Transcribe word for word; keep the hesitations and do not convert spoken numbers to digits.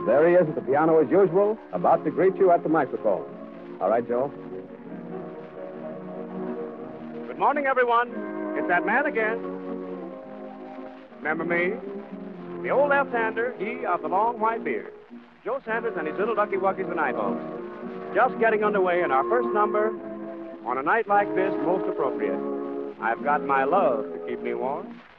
there he is at the piano as usual, about to greet you at the microphone. All right, Joe. Good morning, everyone. It's that man again. Remember me? The old left-hander, he of the long white beard. Joe Sanders and his little ducky wuckies and eyeballs. Just getting underway in our first number on a night like this, most appropriate. I've got my love to keep me warm.